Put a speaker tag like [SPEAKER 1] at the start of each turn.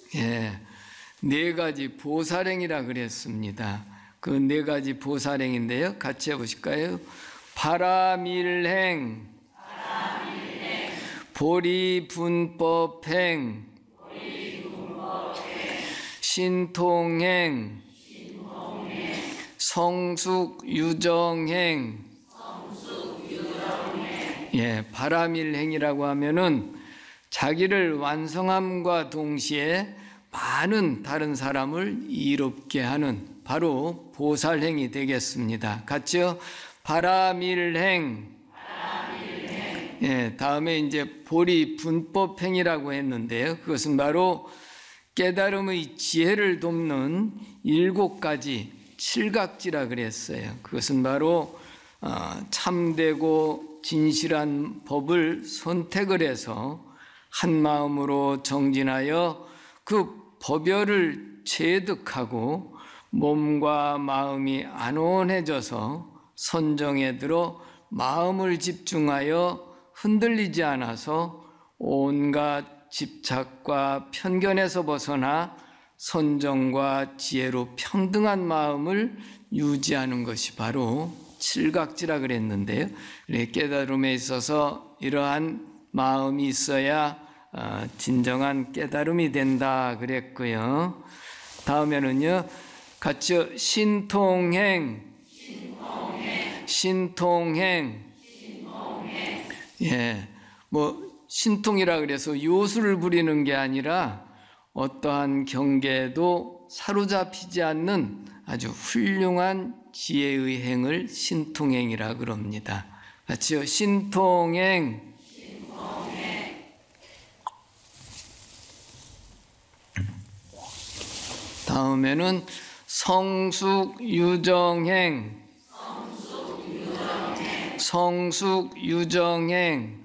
[SPEAKER 1] 예, 네 가지 보살행이라 그랬습니다. 그 네 가지 보살행인데요. 같이 해보실까요? 바라밀행, 보리분법행, 신통행, 성숙유정행. 예, 바라밀행이라고 하면은 자기를 완성함과 동시에 많은 다른 사람을 이롭게 하는 바로 보살행이 되겠습니다. 같이요. 바라밀행. 예, 다음에 이제 보리분법행이라고 했는데요. 그것은 바로 깨달음의 지혜를 돕는 7가지 칠각지라 그랬어요. 그것은 바로 참되고 진실한 법을 선택을 해서 한 마음으로 정진하여 그 법열을 체득하고 몸과 마음이 안온해져서 선정에 들어 마음을 집중하여 흔들리지 않아서 온갖 집착과 편견에서 벗어나 선정과 지혜로 평등한 마음을 유지하는 것이 바로 칠각지라 그랬는데요. 깨달음에 있어서 이러한 마음이 있어야 진정한 깨달음이 된다 그랬고요. 다음에는요, 같이 신통행. 예, 신통이라 그래서 요술을 부리는 게 아니라 어떠한 경계에도 사로잡히지 않는 아주 훌륭한 지혜의 행을 신통행이라 그럽니다. 같이요. 신통행. 다음에는 성숙유정행.